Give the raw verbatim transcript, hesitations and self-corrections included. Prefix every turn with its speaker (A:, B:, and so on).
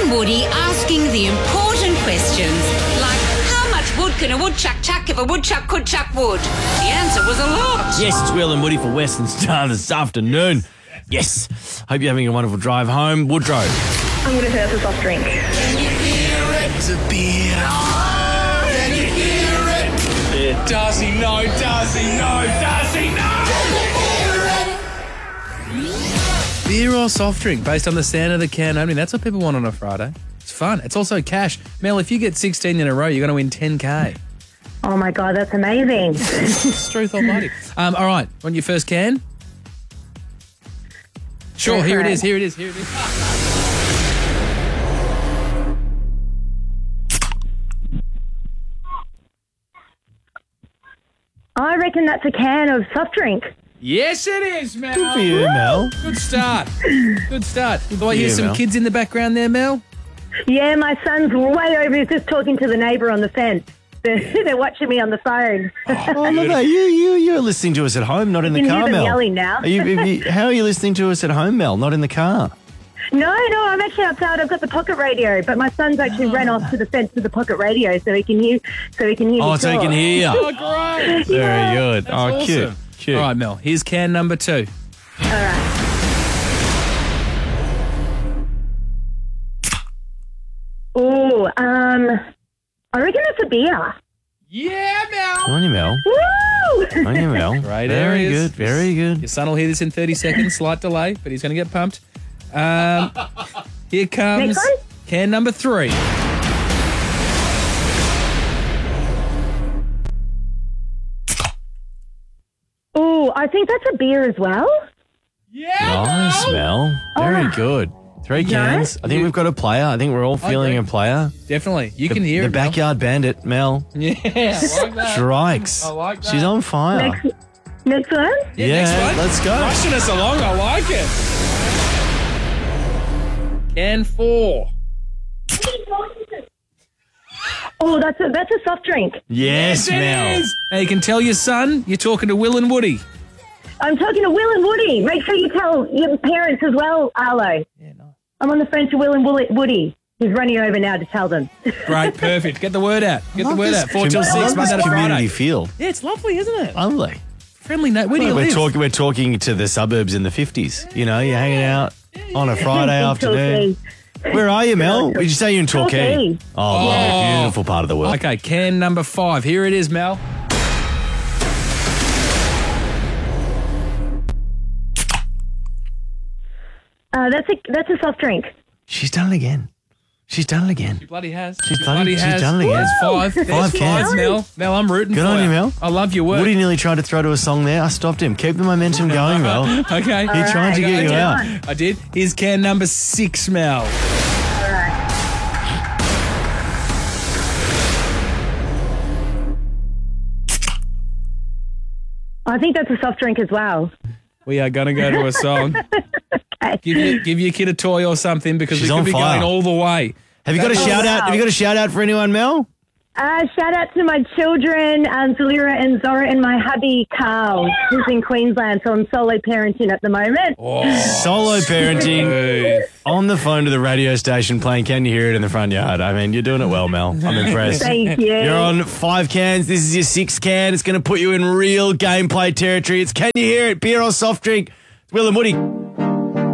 A: and Woody asking the important questions, like how much wood can a woodchuck chuck if a woodchuck could chuck wood? The answer was a lot.
B: Yes, it's Will and Woody for Western Star this afternoon. Yes. Hope you're having a wonderful drive home. Woodrow.
C: I'm going to say it's a soft drink.
D: Can you hear it? It's a beer. Oh, can you hear it?
B: Yeah.
D: Does he know? Does he know? Does he know?
E: Beer or soft drink based on the sound of the can opening. That's what people want on a Friday. It's fun. It's also cash. Mel, if you get sixteen in a row, you're going to win ten K.
C: Oh, my God, that's amazing.
E: Truth almighty. Um, all right, want your first can? Sure,
C: Go
E: here
C: for
E: it
C: it.
E: is, here it is, here it is.
C: I reckon that's a can of soft drink.
E: Yes, it is, Mel.
B: Good for you, Mel.
E: Good start. Good start. Do I
B: for
E: hear
B: you,
E: some
B: Mel.
E: kids in the background there, Mel?
C: Yeah, my son's way over. He's just talking to the neighbour on the fence. They're, they're watching me on the phone.
B: Oh, look at that. You, you, you're listening to us at home, not in the
C: You can
B: car,
C: hear them
B: Mel.
C: yelling now.
B: Are you, are you- how are you listening to us at home, Mel, not in the car?
C: No, no, I'm actually outside. I've got the pocket radio, but my son's actually ran off to the fence with the pocket radio so he can hear. So he can hear.
B: Oh,
C: me
B: so he
C: talk.
B: can hear you.
E: Oh, great.
B: Very good.
E: That's
B: oh, cute.
E: awesome.
B: Cute.
E: All right, Mel, here's can number two.
C: All right. Oh, um, I reckon it's a beer.
E: Yeah, Mel.
B: Come on, you, Mel.
C: Woo!
B: Come on, you, Mel.
E: Right
B: Very
E: areas.
B: good. Very good.
E: Your son will hear this in thirty seconds. Slight delay, but he's going to get pumped. Um, here comes
C: Next one?
E: can number three.
C: Oh, I think that's a beer as well.
B: Nice, Mel. Very
C: Oh.
B: good. Three cans. I think we've got a player. I think we're all feeling a
E: agree.
B: player.
E: Definitely. You
B: The,
E: can hear
B: the
E: it, Mel.
B: backyard bandit, Mel.
E: Yeah, I like that.
B: Strikes.
E: I like that.
B: She's on fire.
C: Next, next one.
E: Yeah,
B: Yeah,
E: next one.
B: let's go.
E: Rushing us along. I like it. Can four.
C: Oh, that's a that's a soft drink.
B: Yes,
E: It
B: Mel.
E: is. Now you can tell your son you're talking to Will and Woody.
C: I'm talking to Will and Woody. Make sure you tell your parents as well, Arlo.
E: Yeah, nice.
C: I'm on the phone to Will and Wool- Woody. He's running over now to tell them.
E: Great, perfect. Get the word out. Get the
B: Love
E: word
B: this
E: out. Four
B: com-
E: till
B: I
E: six,
B: love
E: Monday
B: this
E: to
B: community
E: Friday.
B: feel.
E: Yeah, it's lovely, isn't it?
B: Lovely.
E: Friendly note. Where do you
B: we're
E: live?
B: talking. We're talking to the suburbs in the fifties. You know, you're hanging out on a Friday
C: In
B: afternoon.
C: Torquay.
B: Where are you, Mel? Did you say you're in Torquay?
C: Torquay.
B: Oh, lovely, beautiful part of the world.
E: Okay, can number five. Here it is, Mel.
C: Uh, that's a that's a soft drink.
B: She's done it again. She's done it again.
E: She bloody has.
B: She's
E: She
B: bloody- she's
E: has.
B: done it again.
E: There's five. There's
B: Five cans.
E: Mel. Mel, I'm rooting
B: Good
E: for
B: on you, Mel.
E: I love your work.
B: Woody nearly tried to throw to a song there. I stopped him. Keep the momentum going, Mel.
E: Okay.
B: He tried to get you
E: Okay.
B: out.
E: I did. Here's can number six, Mel.
C: All right. I think that's a soft drink as well.
E: We are going to go to a song. Give your, give your kid a toy or something because
B: She's
E: we
B: on
E: could be
B: fire.
E: going all the way.
B: Have you got a
C: Oh,
B: shout out?
C: wow.
B: Have you got a shout out for anyone, Mel?
C: Uh, shout out to my children, um, Zalira and Zora, and my hubby Carl, who's in Queensland. So I'm solo parenting at the moment.
B: Solo parenting
E: Hey.
B: on the phone to the radio station playing Can You Hear It in the front yard. I mean, you're doing it well, Mel. I'm impressed.
C: Thank you.
B: You're on five cans. This is your sixth can. It's going to put you in real gameplay territory. It's Can You Hear It? Beer or soft drink? Will and Woody.